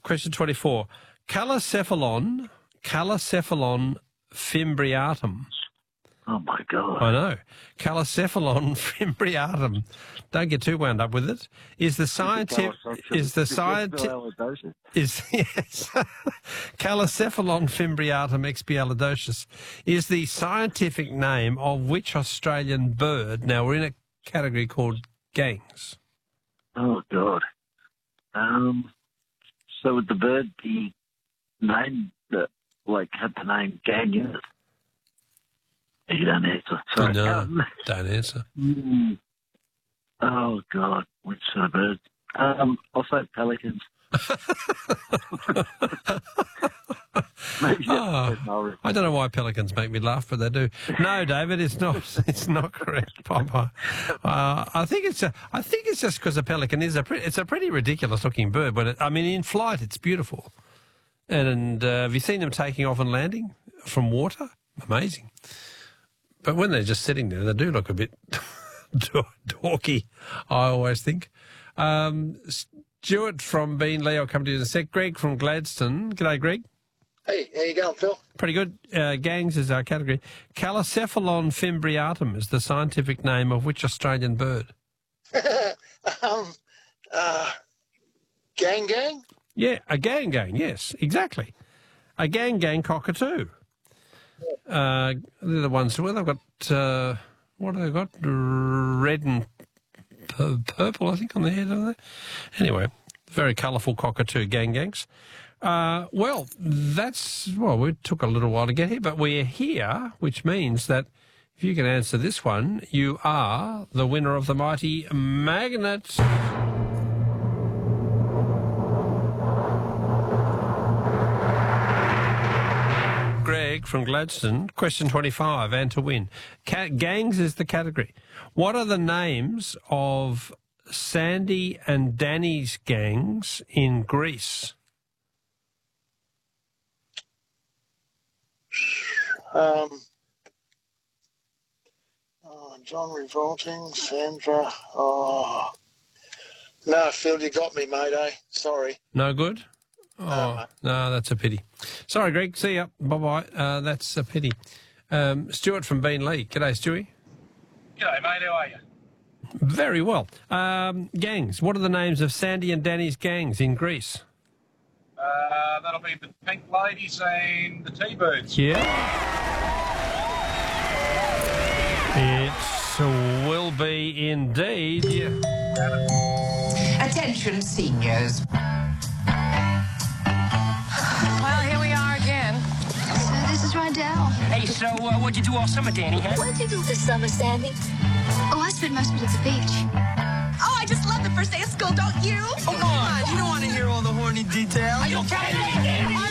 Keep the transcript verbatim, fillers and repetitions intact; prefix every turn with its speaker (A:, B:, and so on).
A: question twenty-four. Calocephalon, Calocephalon fimbriatum.
B: Oh, my God.
A: I know. Calocephalon fimbriatum. Don't get too wound up with it. Is the scientific... Is the scientific... Is, yes. Calocephalon fimbriatum expialidocious is the scientific name of which Australian bird? Now, we're in a category called gangs.
B: Oh, God. Um, so would the bird be named, that, like, had the name gang in it? You don't answer. Sorry.
A: No,
B: Um,
A: don't answer.
B: mm, oh, God. Which sort of bird? Um, I'll say pelicans. Maybe
A: Oh, I don't know why pelicans make me laugh, but they do. No, David, it's not. It's not correct, Popeye. Uh, I think it's. A, I think it's just because a pelican is a. Pre- it's a pretty ridiculous-looking bird, but it, I mean, in flight, it's beautiful. And, and uh, have you seen them taking off and landing from water? Amazing. But when they're just sitting there, they do look a bit dorky, I always think. Um, Stuart from Beenleigh, I'll come to you in a sec. Greg from Gladstone. G'day, Greg.
C: Hey, how you going, Phil?
A: Pretty good. Uh, gangs is our category. Calocephalon fimbriatum is the scientific name of which Australian bird?
C: um, uh, gang gang?
A: Yeah, a gang gang, yes, exactly. A gang gang cockatoo. Uh, they're the ones where they've got, uh, what have they got? Red and pu- purple, I think, on the head, haven't they? Anyway, very colourful cockatoo gang gangs. Uh, well, that's, well, we took a little while to get here, but we're here, which means that if you can answer this one, you are the winner of the mighty magnet. Greg from Gladstone, question twenty-five, and to win. Ca- gangs is the category. What are the names of Sandy and Danny's gangs in Greece?
C: Um, oh, John Revolting, Sandra. Oh, no, Phil, you got me, mate. Eh? Sorry.
A: No good? Oh, no, that's a pity. Sorry, Greg. See ya. Bye-bye. Uh, that's a pity. Um, Stuart from Beenleigh. G'day, Stewie.
D: G'day, mate. How are you?
A: Very well. Um, gangs. What are the names of Sandy and Danny's gangs in Greece?
D: Uh, that'll be the Pink Ladies and the T-Birds.
A: Yeah. It will be indeed. Yeah.
E: Attention, seniors.
F: Well, here we are again.
G: So this is Rydell.
F: Hey, so uh, what'd you do all summer, Danny, huh?
G: What did you do this summer, Sandy? Oh, I spent most of it at the beach.
H: Oh, I just love the first day of school, don't you?
F: Oh, come on.
I: You don't want to hear all the horny details.
F: Are you okay?